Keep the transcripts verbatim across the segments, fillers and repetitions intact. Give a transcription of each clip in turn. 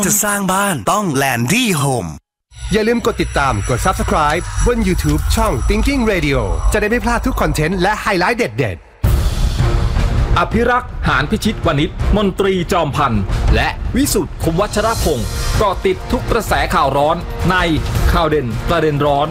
จะสร้างบ้านต้อง Landy Home อย่าลืมกดติดตามกด Subscribe บน YouTube ช่อง Thinking Radio จะได้ไม่พลาดทุกคอนเทนต์และไฮไลท์เด็ดๆอภิรักษ์หานพิชิตวณิชมนตรีจอมพันธ์และวิสุทธิ์คมวัชรพงศ์ก็ติดทุกกระแสข่าวร้อนในข่าวเด่นประเด็นร้อน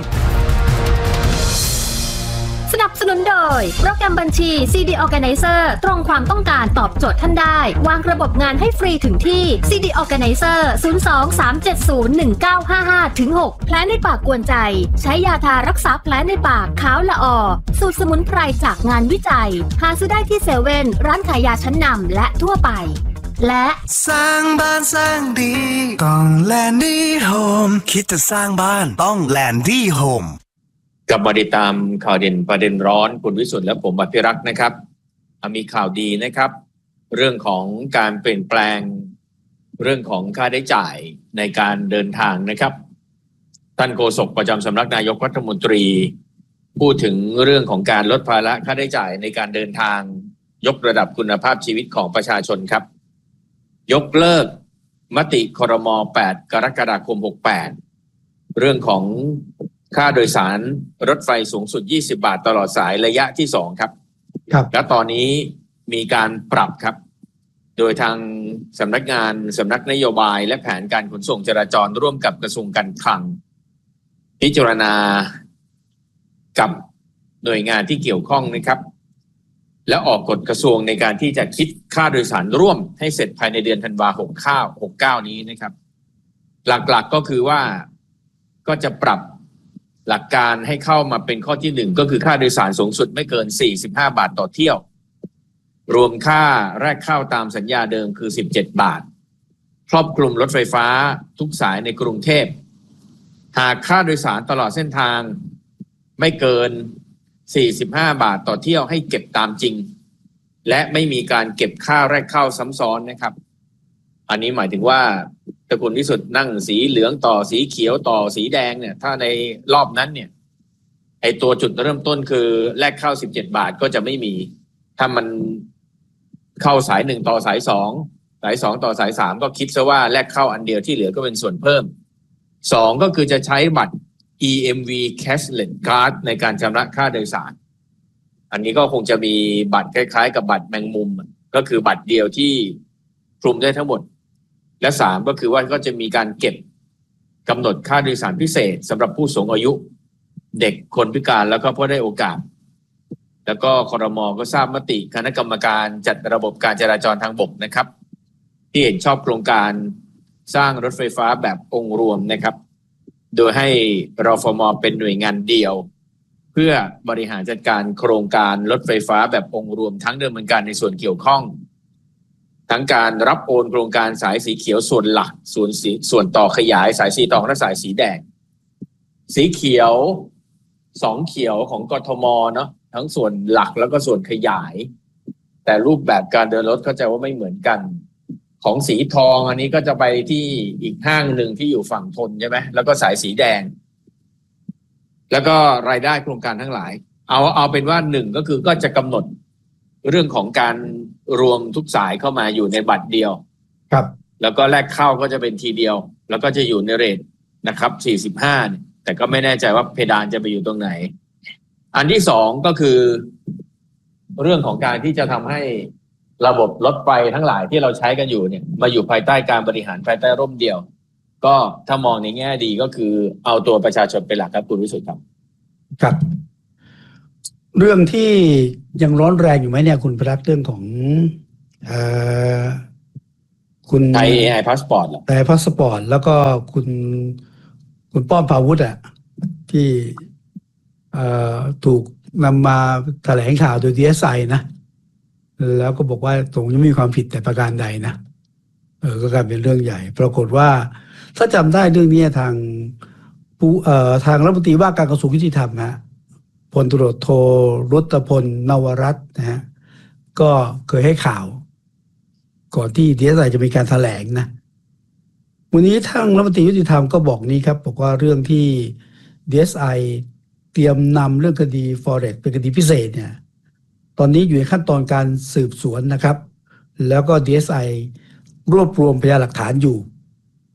สนับสนุนโดยโปรแกรมบัญชี ซี ดี Organizer ตรงความต้องการตอบโจทย์ท่านได้วางระบบงานให้ฟรีถึงที่ ซี ดี Organizer ศูนย์ สอง สาม เจ็ด ศูนย์ หนึ่ง เก้า ห้า ห้า ถึง หก แผลในปากกวนใจใช้ยาทารักษาแผลในปากขาวละออสูตรสมุนไพรจากงานวิจัยหาซื้อได้ที่เซเว่นร้านขายยาชั้นนำและทั่วไปและสร้างบ้านสร้างดีต้อง Landy Home คิดจะสร้างบ้านต้อง Landy Home กลับมาติดตามข่าวเด่นประเด็นร้อนคุณวิสุทธิ์และผมอภิรักษ์นะครับมีข่าวดีนะครับเรื่องของการเปลี่ยนแปลงเรื่องของค่าใช้จ่ายในการเดินทางนะครับท่านโฆษกประจำสำนักนายกรัฐมนตรีพูดถึงเรื่องของการลดภาระค่าใช้จ่ายในการเดินทางยกระดับคุณภาพชีวิตของประชาชนครับยกเลิกมติครม.แปดกรกฎาคมหกแปดเรื่องของค่าโดยสารรถไฟสูงสุดยี่สิบบาทตลอดสายระยะที่สองครับครับและตอนนี้มีการปรับครับโดยทางสำนักงานสำนักนโยบายและแผนการขนส่งจราจรร่วมกับกระทรวงการคลังพิจารณากับหน่วยงานที่เกี่ยวข้องนะครับและออกกฎกระทรวงในการที่จะคิดค่าโดยสารร่วมให้เสร็จภายในเดือนธันวาคมหกเก้านี้นะครับหลักๆ ก, ก็คือว่าก็จะปรับหลักการให้เข้ามาเป็นข้อที่หนึ่งก็คือค่าโดยสารสูงสุดไม่เกินสี่สิบห้าบาทต่อเที่ยวรวมค่าแรกเข้าตามสัญญาเดิมคือสิบเจ็ดบาทครอบคลุมรถไฟฟ้าทุกสายในกรุงเทพหากค่าโดยสารตลอดเส้นทางไม่เกินสี่สิบห้าบาทต่อเที่ยวให้เก็บตามจริงและไม่มีการเก็บค่าแรกเข้าซ้ำซ้อนนะครับอันนี้หมายถึงว่าถ้าคุณวิสุทธิ์นั่งสีเหลืองต่อสีเขียวต่อสีแดงเนี่ยถ้าในรอบนั้นเนี่ยไอตัวจุดเริ่มต้นคือแลกเข้าสิบเจ็ดบาทก็จะไม่มีถ้ามันเข้าสายหนึ่งต่อสายสองสายสองต่อสายสามก็คิดซะว่าแลกเข้าอันเดียวที่เหลือก็เป็นส่วนเพิ่มสองก็คือจะใช้บัตร อี เอ็ม วี Cashless Card ในการชำระค่าโดยสารอันนี้ก็คงจะมีบัตรคล้ายๆกับบัตรแมงมุมก็คือบัตรเดียวที่คลุมได้ทั้งหมดและสามก็คือว่าก็จะมีการเก็บกำหนดค่าโดยสารพิเศษสำหรับผู้สูงอายุเด็กคนพิการแล้วก็ผู้ได้โอกาสแล้วก็ครม.ก็ทราบมติคณะกรรมการจัดระบบการจราจรทางบกนะครับที่เห็นชอบโครงการสร้างรถไฟฟ้าแบบองค์รวมนะครับโดยให้รฟม.เป็นหน่วยงานเดียวเพื่อบริหารจัดการโครงการรถไฟฟ้าแบบองค์รวมทั้งดำเนินการในส่วนเกี่ยวข้องทั้งการรับโอนโครงการสายสีเขียวส่วนหลักส่วนสีส่วนต่อขยายสายสีทองและสายสีแดงสีเขียวสองเขียวของกทมเนาะทั้งส่วนหลักแล้วก็ส่วนขยายแต่รูปแบบการเดินรถเข้าใจว่าไม่เหมือนกันของสีทองอันนี้ก็จะไปที่อีกห้างหนึ่งที่อยู่ฝั่งทนใช่ไหมแล้วก็สายสีแดงแล้วก็รายได้โครงการทั้งหลายเอาเอาเป็นว่าหนึ่งก็คือก็จะกำหนดเรื่องของการรวมทุกสายเข้ามาอยู่ในบัตรเดียวครับแล้วก็แลกเข้าก็จะเป็นทีเดียวแล้วก็จะอยู่ในเรทนะครับสี่สิบห้าแต่ก็ไม่แน่ใจว่าเพดานจะไปอยู่ตรงไหนอันที่สองก็คือเรื่องของการที่จะทำให้ระบบรถไฟทั้งหลายที่เราใช้กันอยู่เนี่ยมาอยู่ภายใต้การบริหารภายใต้ร่มเดียวก็ถ้ามองในแง่ดีก็คือเอาตัวประชาชนเป็นหลักครับคุณวิสุทธิ์ครับครับเรื่องที่ยังร้อนแรงอยู่ไหมเนี่ยคุณพรัตน์เรื่องของเอ่อคุณไทย เอ ไอ Passport เหรอไทย Passport แล้วก็คุณคุณป้อมพาวุฒิอ่ะที่เอ่อถูกนำมาแถลงข่าวโดย ดี เอส ไอ นะแล้วก็บอกว่าตรงยังไม่มีความผิดแต่ประการใดนะเออก็กลายเป็นเรื่องใหญ่ปรากฏว่าถ้าจำได้เรื่องนี้ทางผู้เอ่อทางรัฐมนตรีว่าการกระทรวงยุติธรรมนะพลตำรวจโทรสพลนวรัตน์นะฮะก็เคยให้ข่าวก่อนที่ ดี เอส ไอ จะมีการแถลงนะวันนี้ทางรัฐมนตรียุติธรรมก็บอกนี้ครับบอกว่าเรื่องที่ ดี เอส ไอ เตรียมนำเรื่องคดี Forex เป็นคดีพิเศษเนี่ยตอนนี้อยู่ในขั้นตอนการสืบสวนนะครับแล้วก็ ดี เอส ไอ รวบรวมพยานหลักฐานอยู่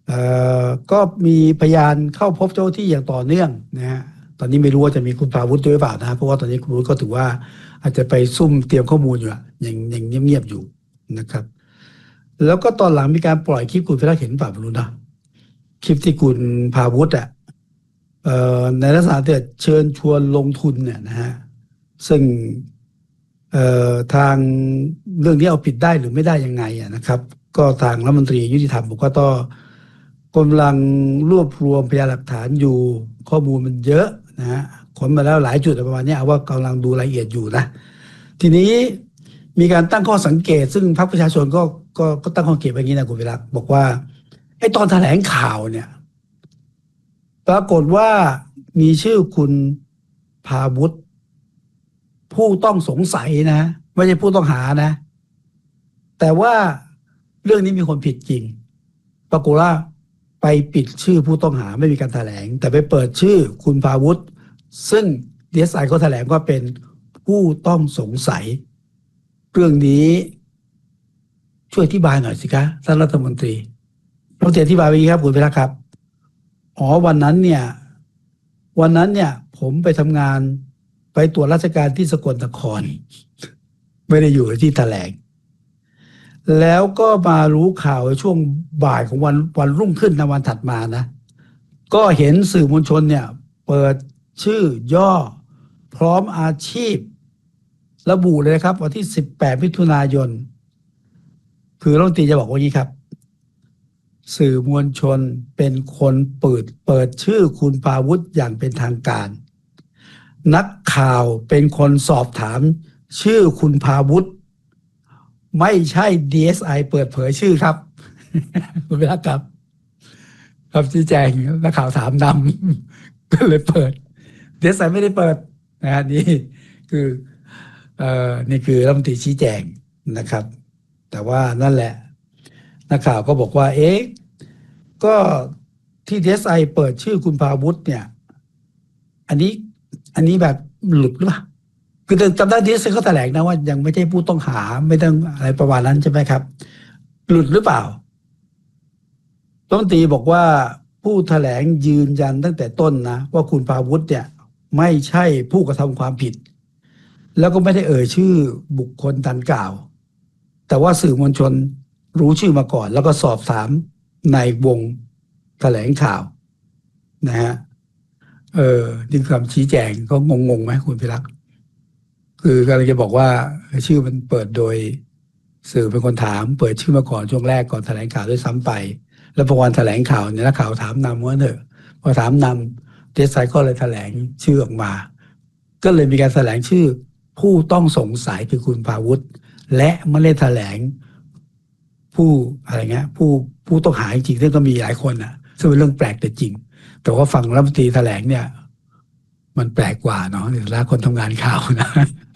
เอ่อก็มีพยานเข้าพบเจ้าที่อย่างต่อเนื่องนะฮะตอนนี้ไม่รู้ว่าจะมีคุณภาวุฒิด้วยหรือเปล่านะเพราะว่าตอนนี้คุณภาวุฒิก็ถือว่าอาจจะไปซุ่มเตรียมข้อมูลอยู่อย่างอย่างเงียบๆอยู่นะครับแล้วก็ตอนหลังมีการปล่อยคลิปคุณพิรักษ์เห็นเปล่าไม่รู้นะคลิปที่คุณภาวุฒิอ่ะเอ่อในลักษณะที่เชิญชวนลงทุนเนี่ยนะฮะซึ่งเอ่อทางเรื่องนี้เอาผิดได้หรือไม่ได้ยังไงอ่ะนะครับก็ทางรัฐมนตรียุติธรรมบอกว่าต้องกำลังรวบรวมพยานหลักฐานอยู่ข้อมูลมันเยอะนะฮะขนมาแล้วหลายจุดประมาณนี้เอาว่ากำลังดูรายละเอียดอยู่นะทีนี้มีการตั้งข้อสังเกตซึ่งพรรคประชาชนก็ก็ก็ตั้งข้อสังเกตแบบนี้นะคุณวิรักษ์บอกว่าไอ้ตอนแถลงข่าวเนี่ยปรากฏว่ามีชื่อคุณภาวุฒิผู้ต้องสงสัยนะไม่ใช่ผู้ต้องหานะแต่ว่าเรื่องนี้มีคนผิดจริงปรากฏว่าไปปิดชื่อผู้ต้องหาไม่มีการแถลงแต่ไปเปิดชื่อคุณภาวุฒิซึ่ง ดี เอส ไอ เขาแถลงว่าเป็นผู้ต้องสงสัยเรื่องนี้ช่วยอธิบายหน่อยสิคะท่านรัฐมนตรีรัฐมนตรีอธิบายไปครับคุณพิรักษ์ครับอ๋อวันนั้นเนี่ยวันนั้นเนี่ยผมไปทำงานไปตรวจราชการที่สกลนครไม่ได้อยู่ที่แถลงแล้วก็มารู้ข่าวในช่วงบ่ายของวันวันรุ่งขึ้นในวันถัดมานะก็เห็นสื่อมวลชนเนี่ยเปิดชื่อย่อพร้อมอาชีพระบุเลยนะครับวันที่สิบแปดมิถุนายนคือรัฐมนตรีจะบอกว่าอย่างนี้ครับสื่อมวลชนเป็นคนเปิดเปิดชื่อคุณภาวุฒิอย่างเป็นทางการนักข่าวเป็นคนสอบถามชื่อคุณภาวุฒิไม่ใช่ ดี เอส ไอ เปิดเผยชื่อครับคุณพิรักษ์ครับครับชี้แจงนักข่าวถามนำก็เลยเปิด ดี เอส ไอ ไม่ได้เปิดนะฮะนี่คือเอ่อนี่คือรัฐมนตรีชี้แจงนะครับแต่ว่านั่นแหละนักข่าวก็บอกว่าเอ๊ะก็ที่ ดี เอส ไอ เปิดชื่อคุณภาวุฒิเนี่ยอันนี้อันนี้แบบหลุดหรือเปล่าคือจำได้ ดี เอส ไอ เขาแถลงนะว่ายังไม่ใช่ผู้ต้องหาไม่ต้องอะไรประมาณนั้นใช่ไหมครับหลุดหรือเปล่ารัฐมนตรีบอกว่าผู้แถลงยืนยันตั้งแต่ต้นนะว่าคุณภาวุฒิเนี่ยไม่ใช่ผู้กระทำความผิดแล้วก็ไม่ได้เอ่ยชื่อบุคคลดังกล่าวแต่ว่าสื่อมวลชนรู้ชื่อมาก่อนแล้วก็สอบถามในวงแถลงข่าวนะฮะเออนี่คำชี้แจงก็งงๆไหมคุณพิรักษ์คือกำลังจะบอกว่าชื่อมันเปิดโดยสื่อเป็นคนถามเปิดชื่อมาก่อนช่วงแรกก่อนแถลงข่าวด้วยซ้ำไปแล้วพอวันแถลงข่าวเนี่ยนักข่าวถามนำว่าเนอะพอถามนำ ดี เอส ไอ ก็เลยแถลงชื่อออกมาก็เลยมีการแถลงชื่อผู้ต้องสงสัยคือคุณภาวุฒิและไม่ได้แถลงผู้อะไรเงี้ยผู้ผู้ต้องหาจริงๆซึ่งก็มีหลายคนอ่ะซึ่งเป็นเรื่องแปลกแต่จริงแต่ว่าฟังรัฐมนตรีแถลงเนี่ยมันแปลกกว่าเนาะในฐานะคนทำงานข่าวนะ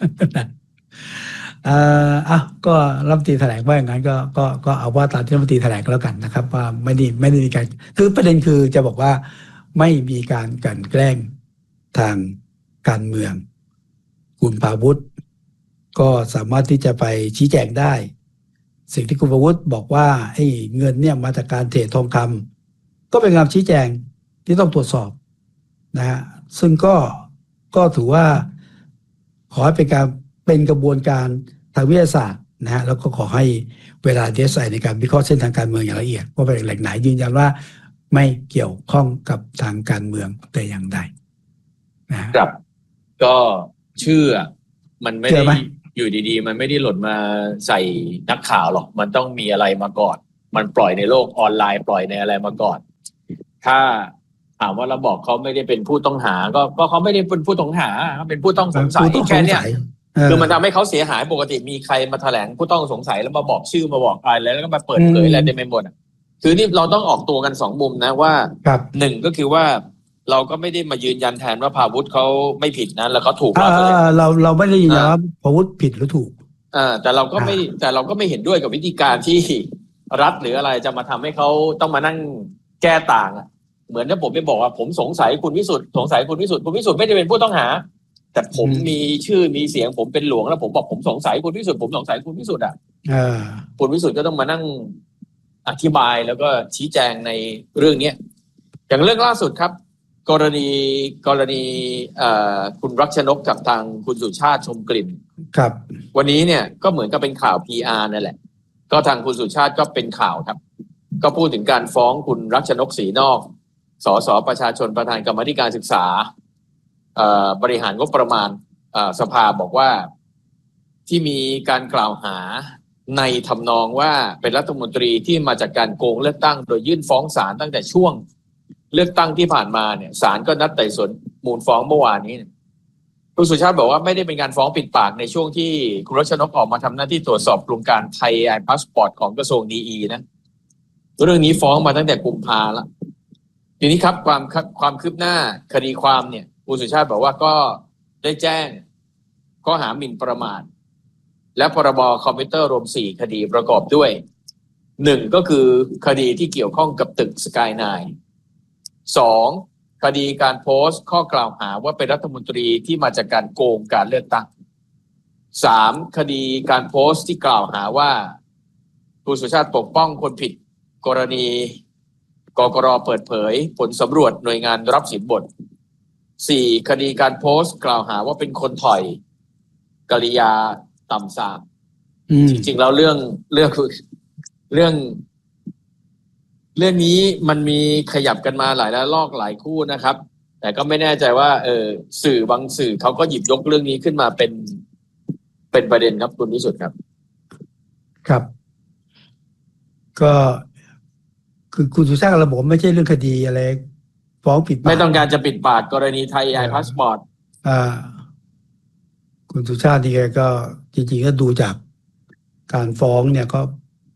เอ่ออ่ะก็รัฐมนตรีแถลงว่าอย่างนั้นก็ก็ก็เอาว่าตามที่รัฐมนตรีแถลงก็แล้วกันนะครับว่าไม่ได้ไม่ได้มีการคือประเด็นคือจะบอกว่าไม่มีการกลั่นแกล้งทางการเมืองคุณภาวุฒิก็สามารถที่จะไปชี้แจงได้สิ่งที่คุณภาวุฒิบอกว่าไอ้เงินเนี่ยมาจากการเทรดทองคำก็เป็นคำชี้แจงที่ต้องตรวจสอบนะฮะซึ่งก็ก็ถือว่าขอให้เป็นการเป็นกระบวนการทางวิทยาศาสตร์นะฮะแล้วก็ขอให้เวลา ดี เอส ไอ ในการวิเคราะห์เส้นทางการเมืองอย่างละเอียดว่าเป็นแหล่งไหนยืนยันว่าไม่เกี่ยวข้องกับทางการเมืองแต่อย่างใดนะครับก็ชื่อมันไม่ได้อยู่ดีๆมันไม่ได้หล่นมาใส่นักข่าวหรอกมันต้องมีอะไรมาก่อนมันปล่อยในโลกออนไลน์ปล่อยในอะไรมาก่อนถ้าถามว่าเราบอกเขาไม่ได้เป็นผู้ต้องหาก็ก็เขาไม่ได้เป็นผู้ต้องหาเขาเป็นผู้ต้องสงสัยแค่เนี้ยคือมันทำให้เขาเสียหายปกติมีใครมาแถลงผู้ต้องสงสัยแล้วมาบอกชื่อมาบอกอะไรแล้วก็มาเปิดเผยอะไรเต็มไปหมดคือนี่เราต้องออกตัวกันสองมุมนะว่าหนึ่งก็คือว่าเราก็ไม่ได้มายืนยันแทนว่าภาวุฒิเขาไม่ผิดนะแล้วเขาถูกเราเราเราไม่ได้ยืนยันว่าภาวุฒิผิดหรือถูกอ่าแต่เราก็ไม่แต่เราก็ไม่เห็นด้วยกับวิธีการที่รัฐหรืออะไรจะมาทำให้เขาต้องมานั่งแก้ต่างอ่ะเหมือนถ้าผมไปบอกว่าผมสงสัยคุณวิสุทธ์สงสัยคุณวิสุทธ์คุณวิสุทธ์ไม่ได้เป็นผู้ต้องหาแต่ผมมีชื่อมีเสียงผมเป็นหลวงแล้วผมบอกผมสงสัยคุณวิสุทธ์ผมสงสัยคุณวิสุทธ์อ่ะคุณวิสุทธ์ก็ต้องมานั่งอธิบายแล้วก็ชี้แจงในเรื่องนี้อย่างเรื่องล่าสุดครับกรณีกรณีคุณรักชนกกับทางคุณสุชาติชมกลิ่นครับวันนี้เนี่ยก็เหมือนกับเป็นข่าว พี อาร์ นั่นแหละก็ทางคุณสุชาติก็เป็นข่าวครับก็พูดถึงการฟ้องคุณรักชนกศรีนอกสสประชาชนประธานกรรมาธิการศึกษาบริหารงบประมาณสภาบอกว่าที่มีการกล่าวหาในทำนองว่าเป็นรัฐมนตรีที่มาจากการโกงเลือกตั้งโดยยื่นฟ้องศาลตั้งแต่ช่วงเลือกตั้งที่ผ่านมาเนี่ยศาลก็นัดไต่สวนมูลฟ้องเมื่อวานนี้คุณสุชาติบอกว่าไม่ได้เป็นการฟ้องปิดปากในช่วงที่คุณรัชนกออกมาทำหน้าที่ตรวจสอบโครงการไทยไอพาสปอร์ตของกระทรวงดีอีนะเรื่องนี้ฟ้องมาตั้งแต่กุมภาแล้วทีนี้ครับความความคืบหน้าคดีความเนี่ยคุณสุชาติบอกว่าก็ได้แจ้งข้อหาหมิ่นประมาทและพรบคอมพิวเตอร์รวมสี่คดีประกอบด้วยหนึ่งก็คือคดีที่เกี่ยวข้องกับตึกสกายไนน์สองคดีการโพสต์ข้อกล่าวหาว่าเป็นรัฐมนตรีที่มาจากการโกงการเลือกตั้งสามคดีการโพสต์ที่กล่าวหาว่าคุณสุชาติปกป้องคนผิดกรณีกกร.เปิดเผยผลสำรวจหน่วยงานรับสินบนสี่คดีการโพสต์กล่าวหาว่าเป็นคนถอยกริยาต่ำซามจริงๆแล้วเรื่องเรื่องเรื่องเรื่องนี้มันมีขยับกันมาหลายระลอกหลายคู่นะครับแต่ก็ไม่แน่ใจว่าเออสื่อบางสื่อเขาก็หยิบยกเรื่องนี้ขึ้นมาเป็นเป็นประเด็นครับคุณวิสุทธิ์ครับครับก็คือคุณสุชาติระบบไม่ใช่เรื่องคดีอะไรฟ้องปิดปากไม่ต้องการจะปิดปากกรณีไทยไอพาสปอร์ตอ่าคุณสุชาตินี่แกก็จริงๆก็ดูจากการฟ้องเนี่ยก็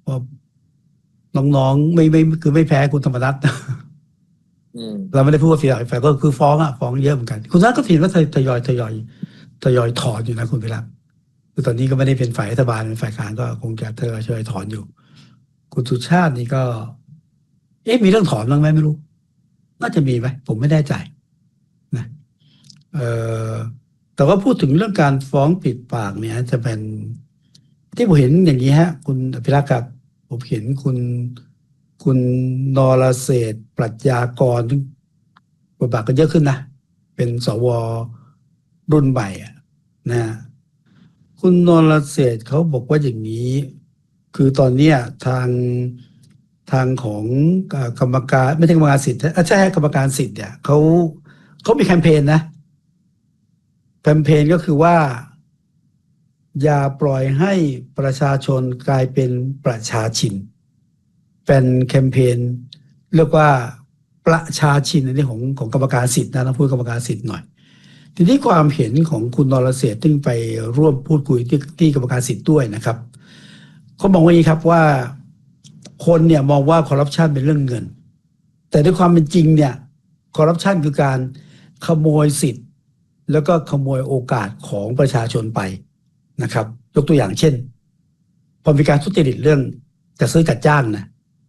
น้องๆไม่ไม่คือไม่แพ้คุณธรรมนัสเราไม่ได้พูดว่าฝ่ายฝ่ายก็คือฟ้องอ่ะฟ้องเยอะเหมือนกันคุณธรรมนัสก็เห็นว่าทยอยทยอยทยอยถอนอยู่นะคุณพิรักษ์คือตอนนี้ก็ไม่ได้เป็นฝ่ายรัฐบาลเป็นฝ่ายค้านก็คงจะทยอยทยอยถอนอยู่คุณสุชาตินี่ก็เอ๊ะมีเรื่องถอนบ้างไหมไม่รู้น่าจะมีไหมผมไม่แน่ใจนะเอ่อแต่ว่าพูดถึงเรื่องการฟ้องปิดปากเนี่ยจะเป็นที่ผมเห็นอย่างนี้ฮะคุณอภิรักษ์ครับผมเห็นคุณคุณนรเศรษฐ์ปรัชญากรบทบาทก็เยอะขึ้นนะเป็นสวรุ่นใหม่นะคุณนรเศรษฐ์เขาบอกว่าอย่างนี้คือตอนนี้ทางทางของกรรมการไม่ใช่กรรมการสิทธิ์ใช่กรรมการสิทธิ์เนี่ยเขาเขามีแคมเปญนะแคมเปญก็คือว่าอย่าปล่อยให้ประชาชนกลายเป็นประชาชินเป็นแคมเปญเรียกว่าประชาชินในเรื่องของของกรรมการสิทธิ์นะต้องพูดกรรมการสิทธิ์หน่อยทีนี้ความเห็นของคุณนรเศรษฐ์ซึ่งไปร่วมพูดคุยที่ที่กรรมการสิทธิ์ด้วยนะครับเขาบอกว่าอย่างนี้ครับว่าคนเนี่ยมองว่าคอร์รัปชันเป็นเรื่องเงินแต่ด้วยความเป็นจริงเนี่ยคอร์รัปชันคือการขโมยสิทธิ์แล้วก็ขโมยโอกาสของประชาชนไปนะครับยกตัวอย่างเช่นพอมีการทุจริตเรื่องจะซื้อจัดจ้างนะ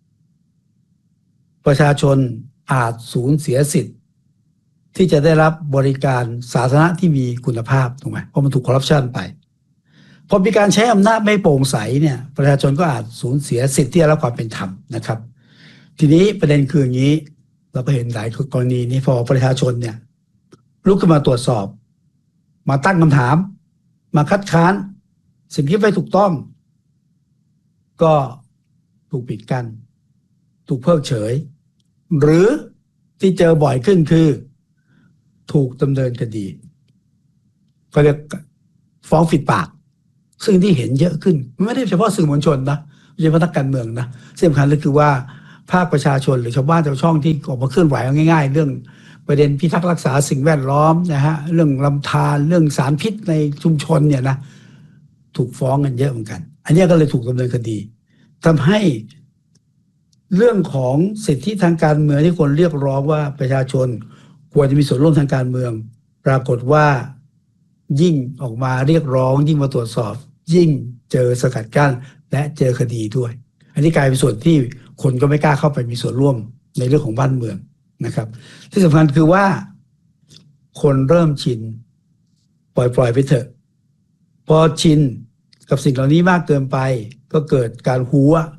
ประชาชนอาจสูญเสียสิทธิ์ที่จะได้รับบริการสาธารณะที่มีคุณภาพถูกไหมเพราะมันถูกคอร์รัปชันไปพอมีการใช้อำนาจไม่โปร่งใสเนี่ยประชาชนก็อาจสูญเสียสิทธิ์ที่ได้รับความเป็นธรรมนะครับทีนี้ประเด็นคืออย่างนี้เราก็เห็นหลายกรณีนี้พอประชาชนเนี่ยลุกขึ้นมาตรวจสอบมาตั้งคำถามมาคัดค้านสิ่งที่ไม่ถูกต้องก็ถูกปิดกั้นถูกเพิกเฉยหรือที่เจอบ่อยขึ้นคือถูกดำเนินคดีก็เรียกฟ้องปิดปากซึ่งที่เห็นเยอะขึ้นไม่ได้เฉพาะสื่อมวลชนนะไม่ใช่เฉพาะนักการเมืองนะที่สำคัญเลยคือว่าภาคประชาชนหรือชาวบ้านชาวช่องที่ออกมาเคลื่อนไหวง่ายๆเรื่องประเด็นพิทักษ์รักษาสิ่งแวดล้อมนะฮะเรื่องลำธารเรื่องสารพิษในชุมชนเนี่ยนะถูกฟ้องกันเยอะเหมือนกันอันนี้ก็เลยถูกดำเนินคดีทำให้เรื่องของสิทธิทางการเมืองที่คนเรียกร้องว่าประชาชนควรจะมีส่วนร่วมทางการเมืองปรากฏว่ายิ่งออกมาเรียกร้องยิ่งมาตรวจสอบยิ่งเจอสกัดกั้นและเจอคดีด้วยอันนี้กลายเป็นส่วนที่คนก็ไม่กล้าเข้าไปมีส่วนร่วมในเรื่องของบ้านเมืองนะครับที่สำคัญคือว่าคนเริ่มชินปล่อยปล่อยไปเถอะพอชินกับสิ่งเหล่านี้มากเกินไปก็เกิดการหัว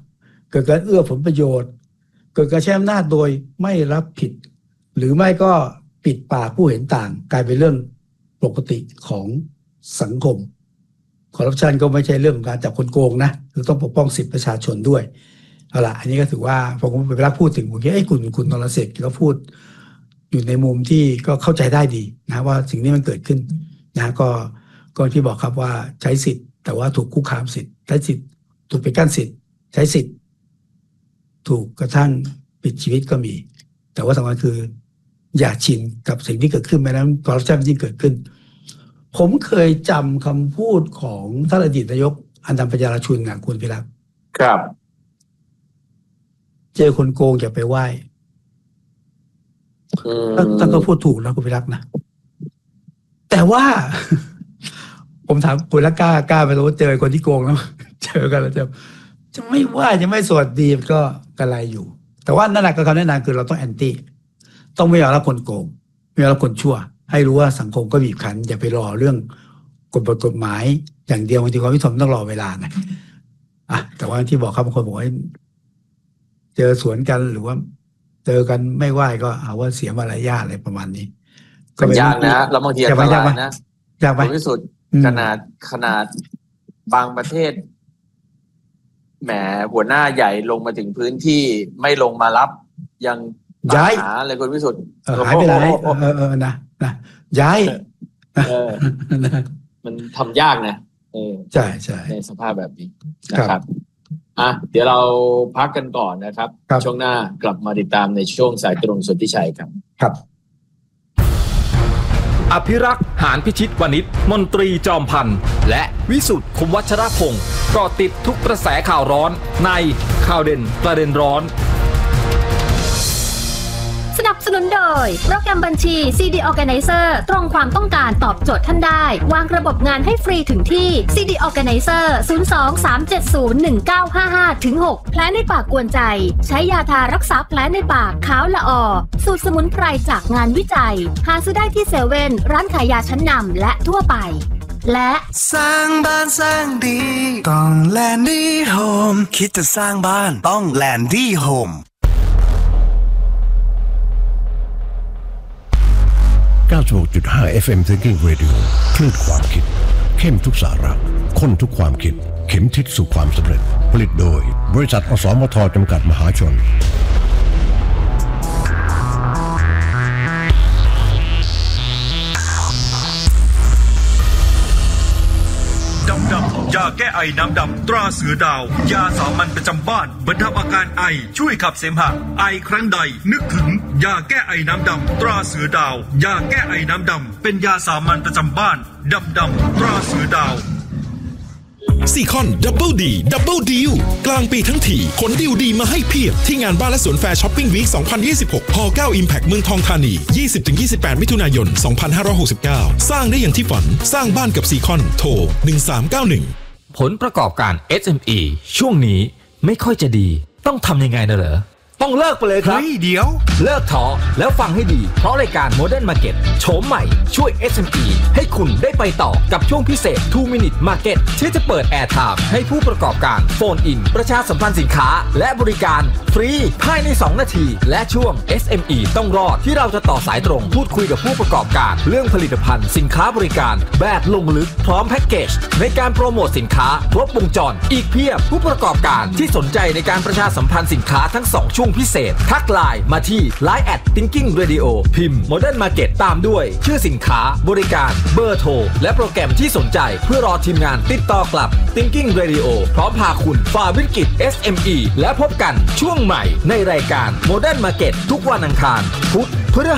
เกิดการเอื้อผลประโยชน์เกิดการใช้อำนาจโดยไม่รับผิดหรือไม่ก็ปิดปากผู้เห็นต่างกลายเป็นเรื่องปกติของสังคมคอร์รัปชันก็ไม่ใช่เรื่องของการจับคนโกงนะคือต้องปกป้องสิทธิประชาชนด้วยเอาล่ะอันนี้ก็ถือว่าผมเวลาพูดถึงผมคิดไอ้คุณคุณนรเศรษฐ์ก็พูดอยู่ในมุมที่ก็เข้าใจได้ดีนะว่าสิ่งนี้มันเกิดขึ้นนะก็ก็ที่บอกครับว่าใช้สิทธิ์แต่ว่าถูกคุกคามสิทธิ์ใช้สิทธิ์ถูกปิดกั้นสิทธิ์ใช้สิทธิ์ถูกกระทั่งปิดชีวิตก็มีแต่ว่าสำคัญคืออย่าชินกับสิ่งที่เกิดขึ้นไม่นั้นคอร์รัปชันยิ่งเกิดขึ้นผมเคยจำคำพูดของท่านอดีตนายกอันดัมปัญญารชุนนะคุณพิรักษ์ครับเจอคนโกงอย่าไปไหว้ท่านก็พูดถูกนะคุณพิรักษ์นะแต่ว่า ผมถามคุณละกล้ากล้าไปรู้เจอคนที่โกงแล้วเจอกันแล้วจะจะไม่ไหว้จะไม่สวัสดีก็กระไรอยู่แต่ว่านั่นแหละก็คำแนะนำคือเราต้องแอนตี้ต้องไม่ยอมรับคนโกงไม่ยอมรับคนชั่วให้รู้ว่าสังคมก็บีบคั้นอย่าไปรอเรื่องกฎกฎหมายอย่างเดียวบางทีความพิถมต้องรอเวลาไงอ่ะแต่ว่าที่บอกครับบางคนบอกว่าเจอสวนกันหรือว่าเจอกันไม่ไหว้ก็เอาว่าเสียมารยาทอะไรประมาณนี้ก็ยากนะแล้วบางทีอันตรายนะยากไหมที่สุดขนาดขนาดบางประเทศแหมหัวหน้าใหญ่ลงมาถึงพื้นที่ไม่ลงมารับยังย้ายหาอะไรคุณวิสุทธิ์หายไปไหนเออเออนะนะย้ายมันทำยากนะเออใช่ใช่ในสภาพแบบนี้นะครับอ่ะเดี๋ยวเราพักกันก่อนนะครับช่วงหน้ากลับมาติดตามในช่วงสายตรงสนธิชัยครับครับอภิรักษ์หานพิชิตวณิชมนตรีจอมพันธ์และวิสุทธิ์คุมวัชรพงศ์ก็ติดทุกกระแสข่าวร้อนในข่าวเด่นประเด็นร้อนสนับสนุนโดยโปรแกรมบัญชี ซี ดี Organizer ตรงความต้องการตอบโจทย์ท่านได้วางระบบงานให้ฟรีถึงที่ ซี ดี Organizer ศูนย์ สอง สาม เจ็ด ศูนย์ หนึ่ง เก้า ห้า ห้า ถึง หก แผลในปากกวนใจใช้ยาทารักษาแผลในปากขาวละออสูตรสมุนไพรจากงานวิจัยหาซื้อได้ที่เซเว่นร้านขายยาชั้นนำและทั่วไปและสร้างบ้านสร้างดีต้องแลนดี้โฮมคิดจะสร้างบ้านต้องแลนดี้โฮมเก้าสิบหกจุดห้า เอฟ เอ็ม Thinking Radio คลื่นความคิดเข้มทุกสาระข้นทุกความคิดเข็มทิศสู่ความสำเร็จผลิตโดยบริษัทอสมทจำกัดมหาชนดำดำยาแก้ไอน้ำดำตราเสือดาวยาสามัญประจำบ้านบรรเทาอาการไอช่วยขับเสมหะไอครั้งใดนึกถึงยาแก้ไอน้ำดำตราเสือดาวยาแก้ไอน้ำดำเป็นยาสามัญประจำบ้านดำดำตราเสือดาวซีคอนดับเบิลดีดับเบิลดีลกลางปีทั้งทีขนดีลดีมาให้เพียบที่งานบ้านและสวนแฟร์ช้อปปิ้งวีคสองพันยี่สิบหกฮอเก้า Impact เมืองทองธานี ยี่สิบถึงยี่สิบแปด มิถุนายน สองพันห้าร้อยหกสิบเก้าสร้างได้อย่างที่ฝันสร้างบ้านกับซีคอนโทรหนึ่งสามเก้าหนึ่งผลประกอบการ เอส เอ็ม อี ช่วงนี้ไม่ค่อยจะดีต้องทำยังไงนะเหรอต้องเลิกไปเลยครับเฮ้ยเดี๋ยวเลิกท้อแล้วฟังให้ดีเพราะรายการ Modern Market โฉมใหม่ช่วย เอส เอ็ม อี ให้คุณได้ไปต่อกับช่วงพิเศษ ทู minute market ที่จะเปิดแอร์ไทม์ให้ผู้ประกอบการโฟนอินประชาสัมพันธ์สินค้าและบริการฟรีภายในสองนาทีและช่วง เอส เอ็ม อี ต้องรอดที่เราจะต่อสายตรงพูดคุยกับผู้ประกอบการเรื่องผลิตภัณฑ์สินค้าบริการแบบลงลึกพร้อมแพ็กเกจในการโปรโมทสินค้าครบวงจรอีกเพียบผู้ประกอบการที่สนใจในการประชาสัมพันธ์สินค้าทั้งสองช่วงพิเศษทักไลน์มาที่ ไลน์ แอท Thinking Radio พิมพ์ Modern Market ตามด้วยชื่อสินค้าบริการเบอร์โทรและโปรแกรมที่สนใจเพื่อรอทีมงานติดต่อกลับ Thinking Radio พร้อมพาคุณฝ่าวิกฤต เอส เอ็ม อี และพบกันช่วงใหม่ในรายการ Modern Market ทุกวันอังคารพุธพฤ